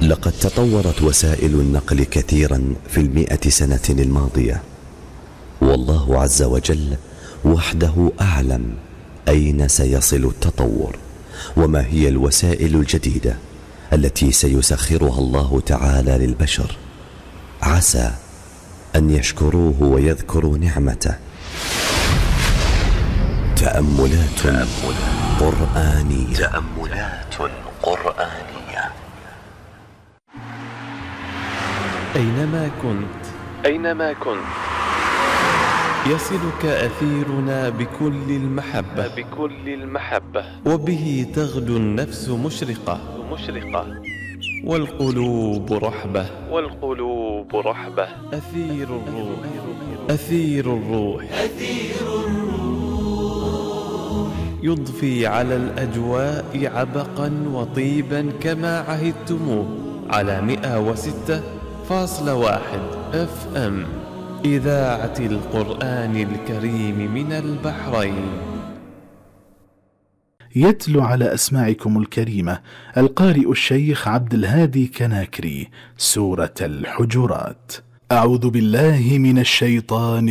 لقد تطورت وسائل النقل كثيرا في 100 سنة الماضية، والله عز وجل وحده أعلم أين سيصل التطور، وما هي الوسائل الجديدة التي سيسخرها الله تعالى للبشر، عسى أن يشكروه ويذكروا نعمته. تأملات قرآنية. أينما كنت يصلك أثيرنا بكل المحبة، وبه تغدو النفس مشرقة والقلوب رحبة. أثير الروح يضفي على الأجواء عبقا وطيبا كما عهدتموه على 106.1 FM إذاعة القرآن الكريم من البحرين. يتلو على أسماعكم الكريمة القارئ الشيخ عبد الهادي كناكري سورة الحجرات. أعوذ بالله من الشيطان